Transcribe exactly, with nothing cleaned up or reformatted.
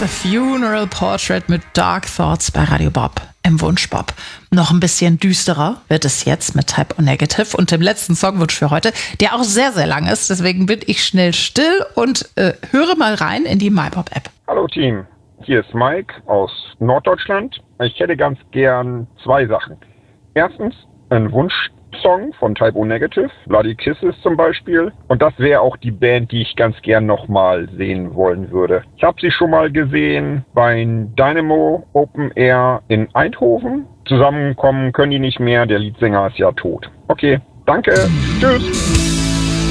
The Funeral Portrait mit Dark Thoughts bei Radio Bob im Wunschbob. Noch ein bisschen düsterer wird es jetzt mit Type O Negative und dem letzten Songwunsch für heute, der auch sehr, sehr lang ist. Deswegen bin ich schnell still und äh, höre mal rein in die MyBob-App. Hallo Team, hier ist Mike aus Norddeutschland. Ich hätte ganz gern zwei Sachen. Erstens ein Wunschsong von Type O Negative, Bloody Kisses zum Beispiel. Und das wäre auch die Band, die ich ganz gern nochmal sehen wollen würde. Ich habe sie schon mal gesehen beim Dynamo Open Air in Eindhoven. Zusammenkommen können die nicht mehr, der Leadsänger ist ja tot. Okay, danke, tschüss.